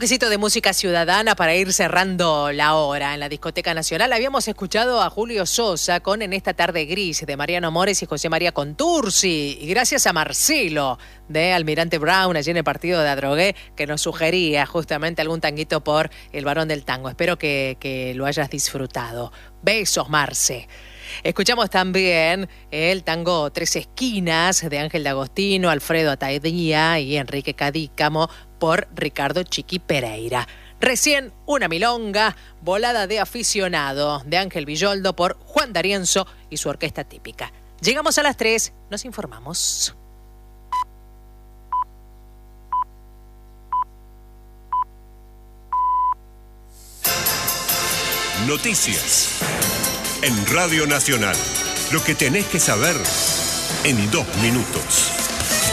toquecito de música ciudadana para ir cerrando la hora. En la Discoteca Nacional habíamos escuchado a Julio Sosa con En esta tarde gris de Mariano Mores y José María Contursi. Y gracias a Marcelo de Almirante Brown, allí en el partido de Adrogué, que nos sugería justamente algún tanguito por el varón del tango. Espero que lo hayas disfrutado. Besos, Marce. Escuchamos también el tango Tres Esquinas de Ángel D'Agostino, Alfredo Ataidía y Enrique Cadícamo por Ricardo Chiqui Pereira. Recién una milonga, Volada de aficionado de Ángel Villoldo por Juan D'Arienzo y su orquesta típica. Llegamos a las 3, nos informamos. Noticias en Radio Nacional. Lo que tenés que saber en 2 minutos.